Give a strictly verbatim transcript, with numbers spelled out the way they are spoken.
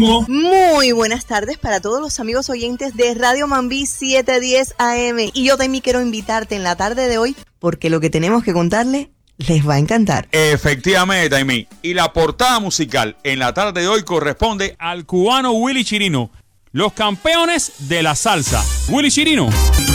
Congo. Muy buenas tardes para todos los amigos oyentes de Radio Mambí setecientos diez A M. Y yo también quiero invitarte en la tarde de hoy porque lo que tenemos que contarle les va a encantar. Efectivamente, Taimí. Y la portada musical en la tarde de hoy corresponde Al cubano Willy Chirino, los campeones de la salsa. Willy Chirino.